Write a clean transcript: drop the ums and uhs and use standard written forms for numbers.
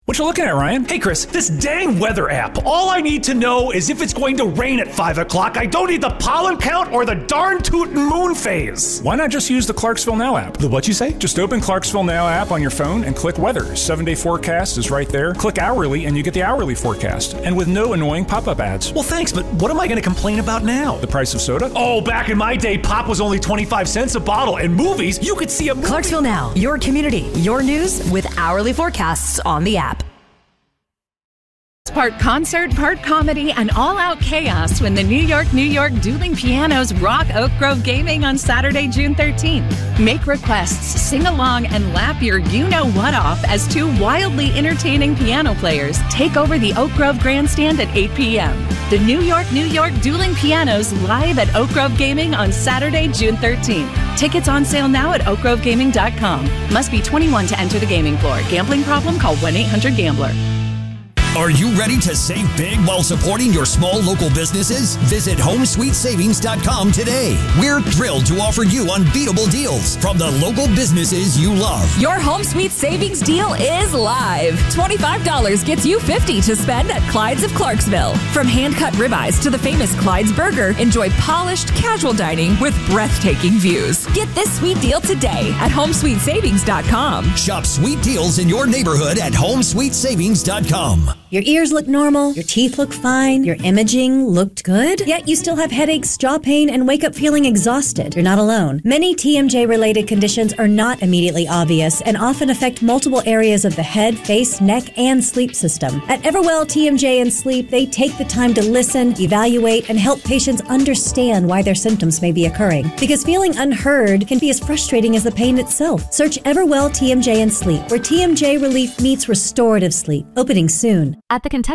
What you looking at, Ryan? Hey, Chris, this dang weather app. All I need to know is if it's going to rain at 5 o'clock. I don't need the pollen count or the darn tootin' moon phase. Why not just use the Clarksville Now app? The what you say? Just open Clarksville Now app on your phone and click weather. 7-day forecast is right there. Click hourly and you get the hourly forecast. And with no annoying pop-up ads. Well, thanks, but what am I going to complain about now? The price of soda? Oh, back in my day, pop was only 25 cents a bottle. And movies, you could see a movie. Clarksville Now, your community, your news with hourly forecasts on the app. Part concert, part comedy, and all-out chaos when the New York Dueling Pianos rock Oak Grove Gaming on Saturday, June 13th. Make requests, sing along, and laugh your you-know-what off as two wildly entertaining piano players take over the Oak Grove Grandstand at 8 p.m. The New York Dueling Pianos live at Oak Grove Gaming on Saturday, June 13th. Tickets on sale now at oakgrovegaming.com. Must be 21 to enter the gaming floor. Gambling problem? Call 1-800-GAMBLER. Are you ready to save big while supporting your small local businesses? Visit HomeSweetSavings.com today. We're thrilled to offer you unbeatable deals from the local businesses you love. Your Home Sweet Savings deal is live. $25 gets you $50 to spend at Clyde's of Clarksville. From hand-cut ribeyes to the famous Clyde's Burger, enjoy polished, casual dining with breathtaking views. Get this sweet deal today at HomeSweetSavings.com. Shop sweet deals in your neighborhood at HomeSweetSavings.com. Your ears look normal, your teeth look fine, your imaging looked good, yet you still have headaches, jaw pain, and wake up feeling exhausted. You're not alone. Many TMJ-related conditions are not immediately obvious and often affect multiple areas of the head, face, neck, and sleep system. At Everwell TMJ and Sleep, they take the time to listen, evaluate, and help patients understand why their symptoms may be occurring. Because feeling unheard can be as frustrating as the pain itself. Search Everwell TMJ and Sleep, where TMJ relief meets restorative sleep. Opening soon. At the Kentucky